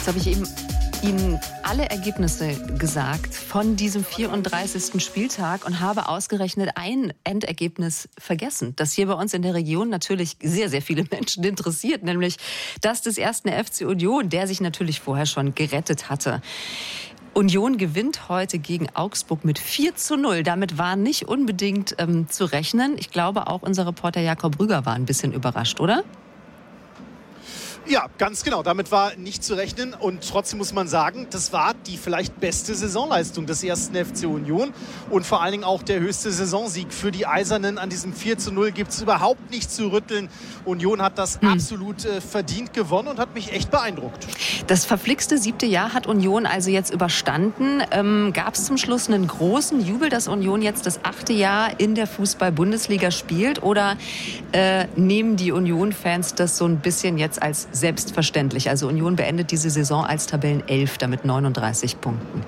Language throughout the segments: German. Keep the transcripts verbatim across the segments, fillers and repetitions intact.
habe ich eben Ihnen alle Ergebnisse gesagt von diesem vierunddreißigsten Spieltag und habe ausgerechnet ein Endergebnis vergessen, das hier bei uns in der Region natürlich sehr, sehr viele Menschen interessiert, nämlich das des ersten F C Union, der sich natürlich vorher schon gerettet hatte. Union gewinnt heute gegen Augsburg mit vier zu null. Damit war nicht unbedingt ähm, zu rechnen. Ich glaube, auch unser Reporter Jakob Rüger war ein bisschen überrascht, oder? Ja, ganz genau. Damit war nicht zu rechnen. Und trotzdem muss man sagen, das war die vielleicht beste Saisonleistung des ersten F C Union. Und vor allen Dingen auch der höchste Saisonsieg für die Eisernen. An diesem vier zu null gibt es überhaupt nicht zu rütteln. Union hat das hm. absolut äh, verdient gewonnen und hat mich echt beeindruckt. Das verflixte siebte Jahr hat Union also jetzt überstanden. Ähm, gab es zum Schluss einen großen Jubel, dass Union jetzt das achte Jahr in der Fußball-Bundesliga spielt? Oder äh, nehmen die Union-Fans das so ein bisschen jetzt als selbstverständlich? Also Union beendet diese Saison als Tabellenelfter mit neununddreißig Punkten.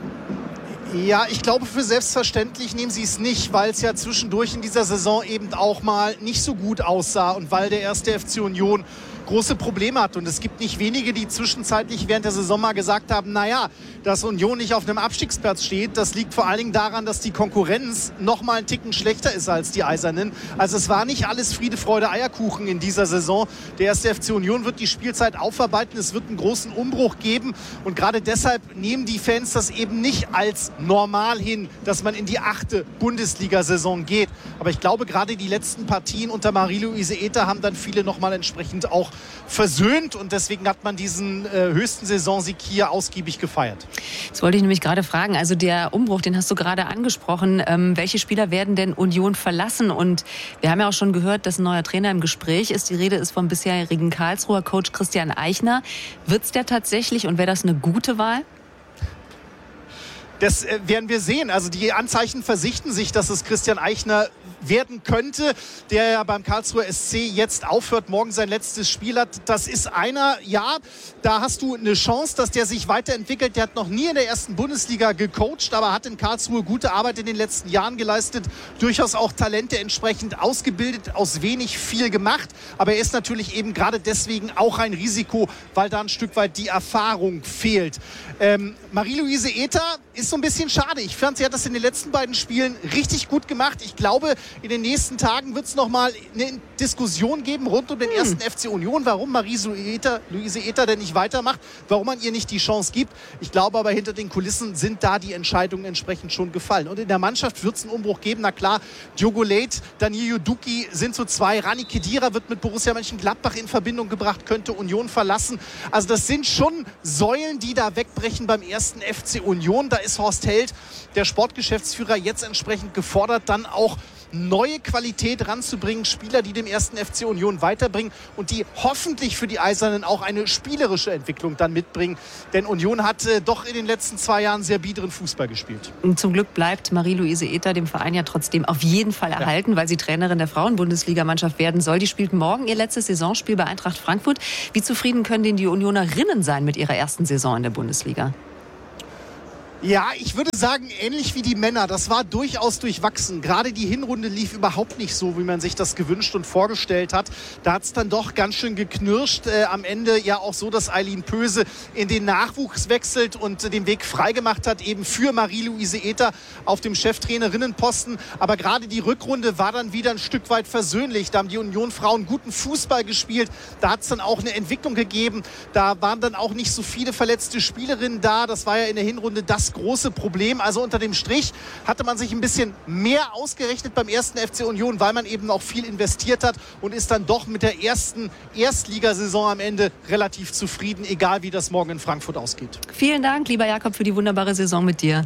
Ja, ich glaube, für selbstverständlich nehmen sie es nicht, weil es ja zwischendurch in dieser Saison eben auch mal nicht so gut aussah und weil der erste F C Union große Probleme hat. Und es gibt nicht wenige, die zwischenzeitlich während der Saison mal gesagt haben, naja, dass Union nicht auf einem Abstiegsplatz steht, das liegt vor allen Dingen daran, dass die Konkurrenz noch mal einen Ticken schlechter ist als die Eisernen. Also es war nicht alles Friede, Freude, Eierkuchen in dieser Saison. Der erste F C Union wird die Spielzeit aufarbeiten, es wird einen großen Umbruch geben und gerade deshalb nehmen die Fans das eben nicht als normal hin, dass man in die achte Bundesliga-Saison geht. Aber ich glaube, gerade die letzten Partien unter Marie-Louise Ether haben dann viele noch mal entsprechend auch versöhnt und deswegen hat man diesen äh, höchsten Saisonsieg hier ausgiebig gefeiert. Das wollte ich nämlich gerade fragen. Also der Umbruch, den hast du gerade angesprochen. Ähm, welche Spieler werden denn Union verlassen? Und wir haben ja auch schon gehört, dass ein neuer Trainer im Gespräch ist. Die Rede ist vom bisherigen Karlsruher Coach Christian Eichner. Wird's der tatsächlich und wäre das eine gute Wahl? Das äh, werden wir sehen. Also die Anzeichen versichten sich, dass es Christian Eichner werden könnte, der ja beim Karlsruher S C jetzt aufhört, morgen sein letztes Spiel hat. Das ist einer, ja, da hast du eine Chance, dass der sich weiterentwickelt. Der hat noch nie in der ersten Bundesliga gecoacht, aber hat in Karlsruhe gute Arbeit in den letzten Jahren geleistet. Durchaus auch Talente entsprechend ausgebildet, aus wenig viel gemacht. Aber er ist natürlich eben gerade deswegen auch ein Risiko, weil da ein Stück weit die Erfahrung fehlt. Ähm, Marie-Louise Ether ist so ein bisschen schade. Ich fand, sie hat das in den letzten beiden Spielen richtig gut gemacht. Ich glaube, in den nächsten Tagen wird es noch mal eine Diskussion geben rund um den hm. ersten F C Union, warum Marie-Louise Ether denn nicht weitermacht, warum man ihr nicht die Chance gibt. Ich glaube aber, hinter den Kulissen sind da die Entscheidungen entsprechend schon gefallen. Und in der Mannschaft wird es einen Umbruch geben. Na klar, Diogo Leite, Danilo Duki sind so zwei. Rani Khedira wird mit Borussia Mönchengladbach in Verbindung gebracht, könnte Union verlassen. Also das sind schon Säulen, die da wegbrechen beim ersten F C Union. Da ist Horst Held, der Sportgeschäftsführer, jetzt entsprechend gefordert, dann auch neue Qualität ranzubringen, Spieler, die dem ersten F C Union weiterbringen und die hoffentlich für die Eisernen auch eine spielerische Entwicklung dann mitbringen. Denn Union hat äh, doch in den letzten zwei Jahren sehr biederen Fußball gespielt. Und zum Glück bleibt Marie-Louise Ether dem Verein ja trotzdem auf jeden Fall erhalten, ja. weil sie Trainerin der Frauen-Bundesligamannschaft werden soll. Die spielt morgen ihr letztes Saisonspiel bei Eintracht Frankfurt. Wie zufrieden können denn die Unionerinnen sein mit ihrer ersten Saison in der Bundesliga? Ja, ich würde sagen, ähnlich wie die Männer. Das war durchaus durchwachsen. Gerade die Hinrunde lief überhaupt nicht so, wie man sich das gewünscht und vorgestellt hat. Da hat es dann doch ganz schön geknirscht. Äh, am Ende ja auch so, dass Eileen Pöse in den Nachwuchs wechselt und äh, den Weg freigemacht hat, eben für Marie-Louise Ether auf dem Cheftrainerinnenposten. Aber gerade die Rückrunde war dann wieder ein Stück weit versöhnlich. Da haben die Union-Frauen guten Fußball gespielt. Da hat es dann auch eine Entwicklung gegeben. Da waren dann auch nicht so viele verletzte Spielerinnen da. Das war ja in der Hinrunde das große Problem. Also unter dem Strich hatte man sich ein bisschen mehr ausgerechnet beim ersten F C Union, weil man eben auch viel investiert hat und ist dann doch mit der ersten Erstligasaison am Ende relativ zufrieden, egal wie das morgen in Frankfurt ausgeht. Vielen Dank, lieber Jakob, für die wunderbare Saison mit dir.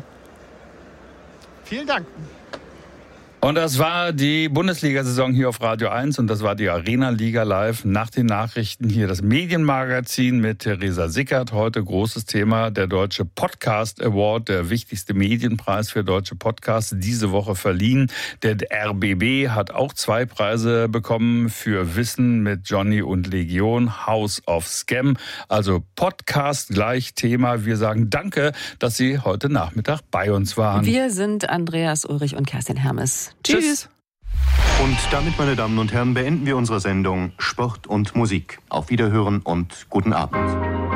Vielen Dank. Und das war die Bundesliga-Saison hier auf Radio eins und das war die Arena-Liga live. Nach den Nachrichten hier das Medienmagazin mit Theresa Sickert. Heute großes Thema, der Deutsche Podcast Award, der wichtigste Medienpreis für deutsche Podcasts, diese Woche verliehen. Der R B B hat auch zwei Preise bekommen für Wissen mit Johnny und Legion, House of Scam. Also Podcast gleich Thema. Wir sagen danke, dass Sie heute Nachmittag bei uns waren. Wir sind Andreas Ulrich und Kerstin Hermes. Tschüss. Tschüss. Und damit, meine Damen und Herren, beenden wir unsere Sendung Sport und Musik. Auf Wiederhören und guten Abend.